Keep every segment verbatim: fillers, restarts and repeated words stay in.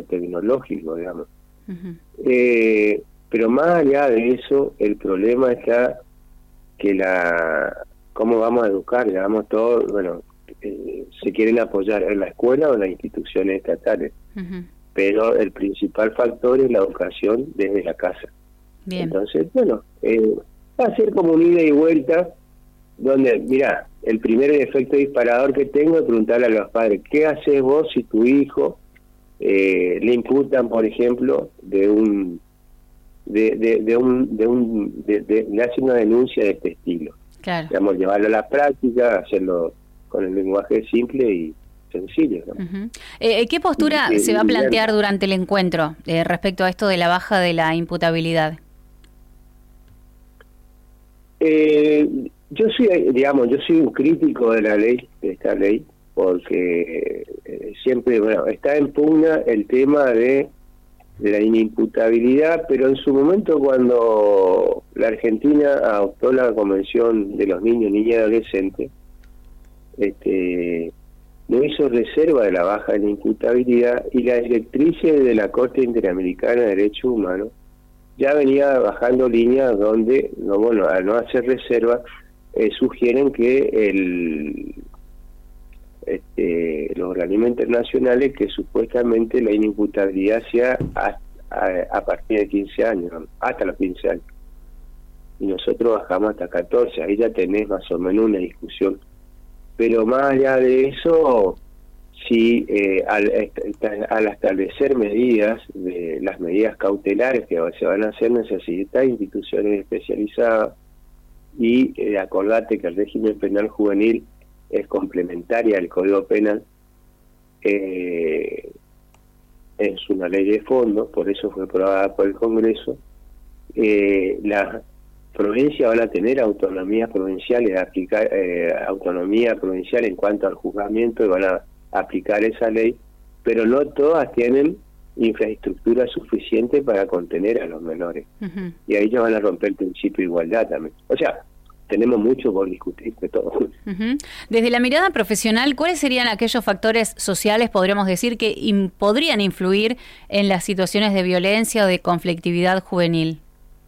tecnológico, digamos. Uh-huh. Eh, pero más allá de eso, el problema está que la... ¿Cómo vamos a educar? Digamos, todo, bueno, eh, se quieren apoyar en la escuela o en las instituciones estatales. Uh-huh. Pero el principal factor es la educación desde la casa. Bien. Entonces, bueno, eh, va a ser como un ida y vuelta, donde, mira, el primer efecto disparador que tengo es preguntarle a los padres, ¿qué haces vos si tu hijo eh, le imputan, por ejemplo, de un, de, de, de un, de un, de, de, le hace una denuncia de este estilo? Claro. Digamos, llevarlo a la práctica, hacerlo con el lenguaje simple y sencillo, ¿no? Uh-huh. eh, ¿Qué postura y, se va a plantear durante el encuentro eh, respecto a esto de la baja de la imputabilidad? Eh, yo soy, digamos, yo soy un crítico de la ley, de esta ley, porque eh, siempre, bueno, está en pugna el tema de, de la inimputabilidad, pero en su momento cuando la Argentina adoptó la Convención de los Niños, Niñas y Adolescentes, este, no hizo reserva de la baja de la imputabilidad, y las directrices de la Corte Interamericana de Derechos Humanos ya venía bajando líneas donde, no, bueno, al no hacer reserva, eh, sugieren que el, este, los organismos internacionales que supuestamente la inimputabilidad sea a, a, a partir de quince años, hasta los quince años. Y nosotros bajamos hasta catorce, ahí ya tenés más o menos una discusión. Pero más allá de eso, sí, eh, al, al establecer medidas, de las medidas cautelares que se van a hacer, necesitan instituciones especializadas, y eh, acordate que el régimen penal juvenil es complementaria al Código Penal, eh, es una ley de fondo, por eso fue aprobada por el Congreso. Eh, las provincias van a tener autonomía provincial, de aplicar eh, autonomía provincial en cuanto al juzgamiento, y van a aplicar esa ley, pero no todas tienen infraestructura suficiente para contener a los menores. Uh-huh. Y ahí ya van a romper el principio de igualdad también. O sea, tenemos mucho por discutir de todo. Uh-huh. Desde la mirada profesional, ¿cuáles serían aquellos factores sociales, podríamos decir, que in- podrían influir en las situaciones de violencia o de conflictividad juvenil?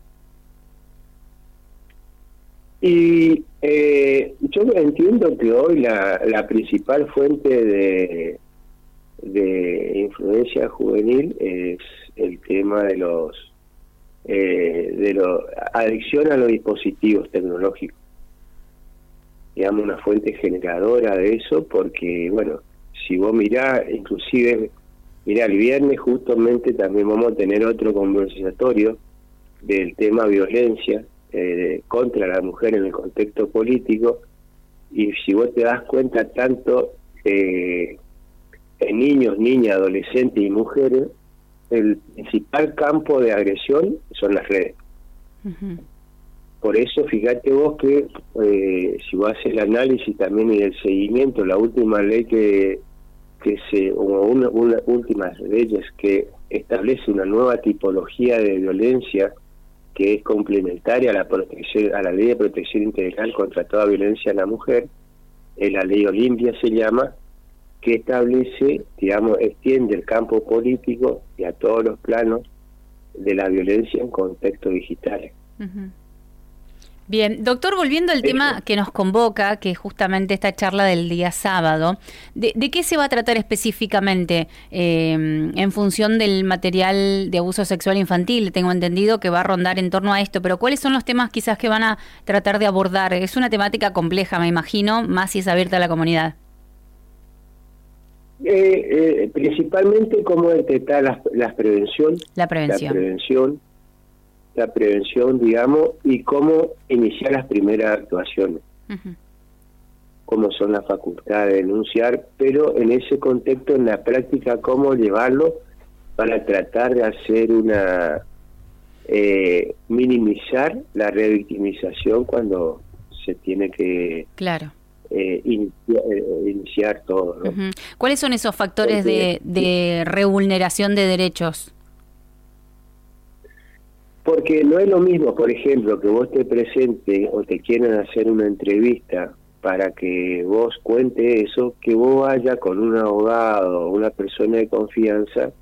Y eh, yo entiendo que hoy la, la principal fuente de, de influencia juvenil es el tema de los eh, de la adicción a los dispositivos tecnológicos. Digamos, una fuente generadora de eso, porque, bueno, si vos mirás, inclusive, mirá, el viernes justamente también vamos a tener otro conversatorio del tema violencia Eh, contra la mujer en el contexto político, y si vos te das cuenta, tanto eh, en niños, niñas, adolescentes y mujeres, el principal campo de agresión son las redes. Uh-huh. Por eso, fíjate vos que eh, si vos haces el análisis también y el seguimiento, la última ley que que se o una, una últimas leyes que establece una nueva tipología de violencia que es complementaria a la protección, a la ley de protección integral contra toda violencia a la mujer, eh, la ley Olimpia se llama, que establece, digamos, extiende el campo político y a todos los planos de la violencia en contextos digitales. Uh-huh. Bien, doctor, volviendo al tema que nos convoca, que es justamente esta charla del día sábado, ¿de, de qué se va a tratar específicamente eh, en función del material de abuso sexual infantil? Tengo entendido que va a rondar en torno a esto, pero ¿cuáles son los temas quizás que van a tratar de abordar? Es una temática compleja, me imagino, más si es abierta a la comunidad. Eh, eh, principalmente cómo detectar la, la prevención. La prevención. La prevención. la prevención, digamos, y cómo iniciar las primeras actuaciones. Uh-huh. Cómo son las facultades de denunciar, pero en ese contexto, en la práctica, cómo llevarlo para tratar de hacer una... Eh, minimizar la revictimización cuando se tiene que... Claro. Eh, iniciar, eh, iniciar todo, ¿no? Uh-huh. ¿Cuáles son esos factores Porque, de, de revulneración de derechos? Porque no es lo mismo, por ejemplo, que vos te presentes o te quieran hacer una entrevista para que vos cuente eso, que vos vayas con un abogado o una persona de confianza